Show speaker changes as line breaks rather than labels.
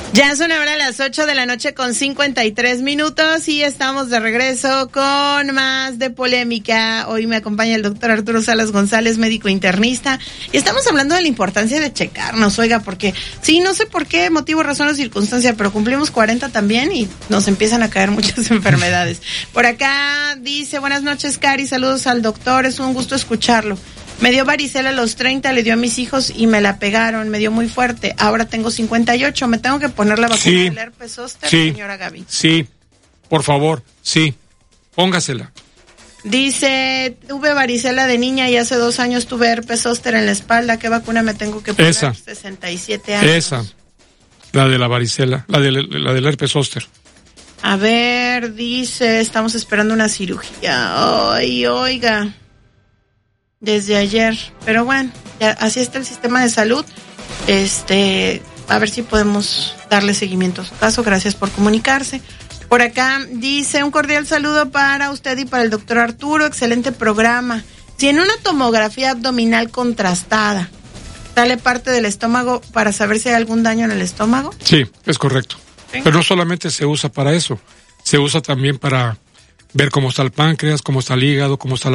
Ya son ahora las 8 de la noche con 53 minutos y estamos de regreso con más de polémica. Hoy me acompaña el doctor Arturo Salas González, médico internista, y estamos hablando de la importancia de checarnos, oiga, porque sí, no sé por qué motivo, razón o circunstancia, pero cumplimos 40 también y nos empiezan a caer muchas enfermedades. Por acá dice, buenas noches, Cari, saludos al doctor, es un gusto escucharlo. Me dio varicela a los 30, le dio a mis hijos y me la pegaron, me dio muy fuerte. Ahora tengo 58, ¿me tengo que poner la vacuna del herpes zóster, señora Gaby?
Sí, por favor, sí, póngasela.
Dice, tuve varicela de niña y hace 2 años tuve herpes zóster en la espalda. ¿Qué vacuna me tengo que poner?
Esa.
67 años.
Esa, la de la varicela, la del herpes zóster.
A ver, dice, estamos esperando una cirugía. Ay, oiga. Desde ayer, pero bueno, ya, así está el sistema de salud. A ver si podemos darle seguimiento a su caso. Gracias por comunicarse. Por acá dice, un cordial saludo para usted y para el doctor Arturo, excelente programa. Si en una tomografía abdominal contrastada sale parte del estómago para saber si hay algún daño en el estómago.
Sí, es correcto. ¿Sí? Pero no solamente se usa para eso, se usa también para ver cómo está el páncreas, cómo está el hígado, cómo está